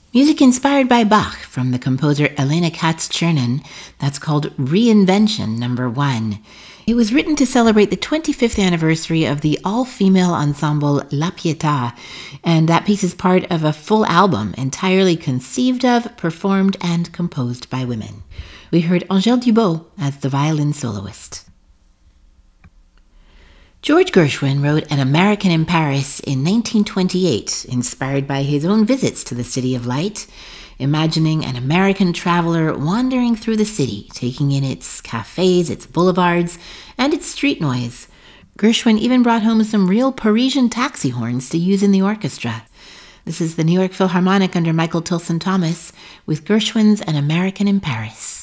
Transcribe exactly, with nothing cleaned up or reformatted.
Music inspired by Bach from the composer Elena Katz-Chernin. That's called Reinvention Number One. It was written to celebrate the twenty-fifth anniversary of the all-female ensemble La Pietà, and that piece is part of a full album entirely conceived of, performed, and composed by women. We heard Angèle Dubot as the violin soloist. George Gershwin wrote An American in Paris in nineteen twenty-eight, inspired by his own visits to the City of Light, imagining an American traveler wandering through the city, taking in its cafes, its boulevards, and its street noise. Gershwin even brought home some real Parisian taxi horns to use in the orchestra. This is the New York Philharmonic under Michael Tilson Thomas with Gershwin's An American in Paris.